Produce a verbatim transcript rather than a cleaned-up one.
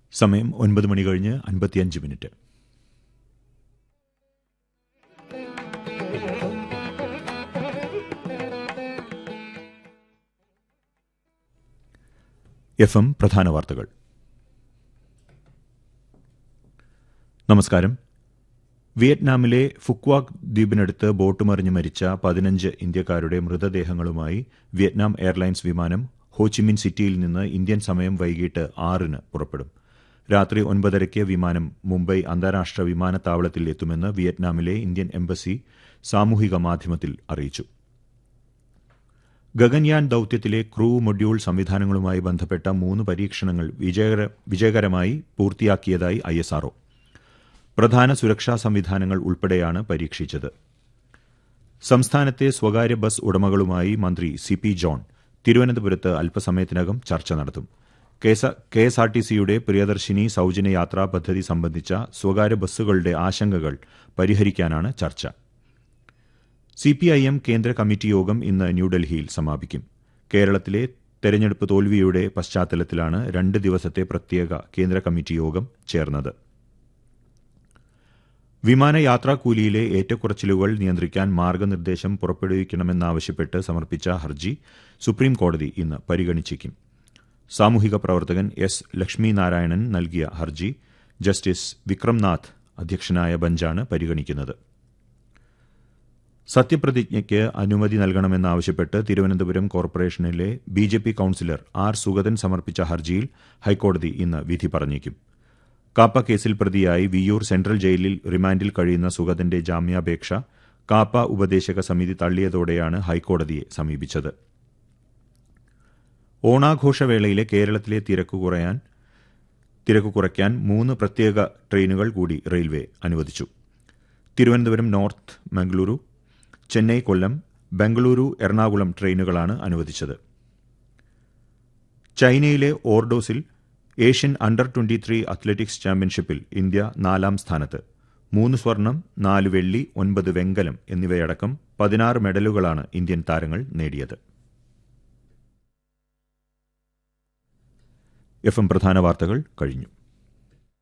സമയം ഒൻപത് മണി കഴിഞ്ഞ് അൻപത്തിയഞ്ച് മിനിറ്റ്. എഫ് എം പ്രധാന വാർത്തകൾ. നമസ്കാരം. വിയറ്റ്നാമിലെ ഫുക്വാക് ദ്വീപിനടുത്ത് ബോട്ട് മറിഞ്ഞ് മരിച്ച പതിനഞ്ച് ഇന്ത്യക്കാരുടെ മൃതദേഹങ്ങളുമായി വിയറ്റ്നാം എയർലൈൻസ് വിമാനം ഹോച്ചിമിൻ സിറ്റിയിൽ നിന്ന് ഇന്ത്യൻ സമയം വൈകിട്ട് ആറിന് പുറപ്പെടും. രാത്രി ഒൻപതരയ്ക്ക് വിമാനം മുംബൈ അന്താരാഷ്ട്ര വിമാനത്താവളത്തിൽ എത്തുമെന്ന് വിയറ്റ്നാമിലെ ഇന്ത്യൻ എംബസി സാമൂഹിക മാധ്യമത്തിൽ അറിയിച്ചു. ഗഗൻയാൻ ദൌത്യത്തിലെ ക്രൂ മൊഡ്യൂൾ സംവിധാനങ്ങളുമായി ബന്ധപ്പെട്ട മൂന്ന് പരീക്ഷണങ്ങൾ വിജയകരമായി പൂർത്തിയാക്കിയതായി ഐ എസ് ആർ ഒ. പ്രധാന സുരക്ഷാ സംവിധാനങ്ങൾ ഉൾപ്പെടെയാണ് പരീക്ഷിച്ചത്. സംസ്ഥാനത്തെ സ്വകാര്യ ബസ് ഉടമകളുമായി മന്ത്രി സി പി ജോൺ തിരുവനന്തപുരത്ത് അല്പസമയത്തിനകം ചർച്ച നടത്തും. കെ എസ് ആർ ടി സിയുടെ പ്രിയദർശിനി സൌജന്യ യാത്രാ പദ്ധതി സംബന്ധിച്ച സ്വകാര്യ ബസ്സുകളുടെ ആശങ്കകൾ പരിഹരിക്കാനാണ് ചർച്ച. സി പി ഐ എം കേന്ദ്ര കമ്മിറ്റി യോഗം ഇന്ന് ന്യൂഡൽഹിയിൽ സമാപിക്കും. കേരളത്തിലെ തെരഞ്ഞെടുപ്പ് തോൽവിയുടെ പശ്ചാത്തലത്തിലാണ് രണ്ട് ദിവസത്തെ പ്രത്യേക കേന്ദ്ര കമ്മിറ്റി യോഗം ചേർന്നത്. വിമാനയാത്രാക്കൂലിയിലെ ഏറ്റക്കുറച്ചിലുകൾ നിയന്ത്രിക്കാൻ മാർഗനിർദ്ദേശം പുറപ്പെടുവിക്കണമെന്നാവശ്യപ്പെട്ട് സമർപ്പിച്ച ഹർജി സുപ്രീംകോടതി ഇന്ന് പരിഗണിച്ചേക്കും. സാമൂഹിക പ്രവർത്തകൻ എസ് ലക്ഷ്മിനാരായണൻ നൽകിയ ഹർജി ജസ്റ്റിസ് വിക്രംനാഥ് അധ്യക്ഷനായ ബെഞ്ചാണ് പരിഗണിക്കുന്നത്. സത്യപ്രതിജ്ഞയ്ക്ക് അനുമതി നൽകണമെന്നാവശ്യപ്പെട്ട് തിരുവനന്തപുരം കോർപ്പറേഷനിലെ B J P councillor R Sugathan സമർപ്പിച്ച ഹർജിയിൽ ഹൈക്കോടതി ഇന്ന് വിധി പറഞ്ഞേക്കും. കാപ്പ കേസിൽ പ്രതിയായി വിയ്യൂർ സെൻട്രൽ ജയിലിൽ റിമാൻഡിൽ കഴിയുന്ന സുഗതന്റെ ജാമ്യാപേക്ഷ കാപ്പ ഉപദേശക സമിതി തള്ളിയതോടെയാണ് ഹൈക്കോടതിയെ സമീപിച്ചത്. ഓണാഘോഷവേളയിലെ കേരളത്തിലെ തിരക്ക് കുറയാൻ തിരക്ക് കുറയ്ക്കാൻ മൂന്ന് പ്രത്യേക ട്രെയിനുകൾ കൂടി റെയിൽവേ അനുവദിച്ചു. തിരുവനന്തപുരം നോർത്ത് മംഗളൂരു, ചെന്നൈ കൊല്ലം, ബംഗളൂരു എറണാകുളം ട്രെയിനുകളാണ് അനുവദിച്ചത്. ചൈനയിലെ ഓർഡോസിൽ Asian under twenty three athletics ചാമ്പ്യൻഷിപ്പിൽ ഇന്ത്യ നാലാം സ്ഥാനത്ത്. മൂന്ന് സ്വർണം, നാല് വെള്ളി, ഒൻപത് വെങ്കലം എന്നിവയടക്കം പതിനാറ് മെഡലുകളാണ് ഇന്ത്യൻ താരങ്ങൾ നേടിയത്. എഫ് എം പ്രധാന വാർത്തകൾ കഴിഞ്ഞു.